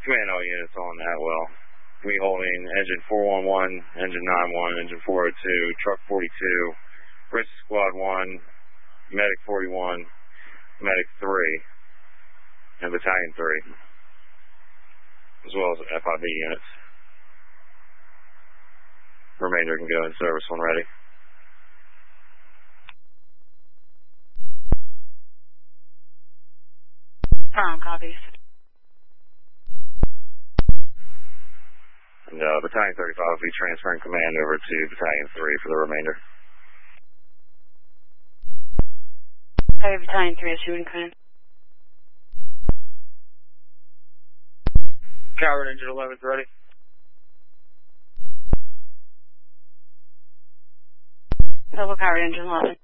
Command all units on Atwell. We holding engine 411, engine 91, engine 402, truck 42, rescue squad 1, medic 41, medic 3, and battalion 3, as well as FIB units. Remainder can go in service when ready. Copies. And battalion 35 will be transferring command over to battalion 3 for the remainder. Hey, battalion 3 is shooting command. Coward engine 11 is ready. Double powered engine 11.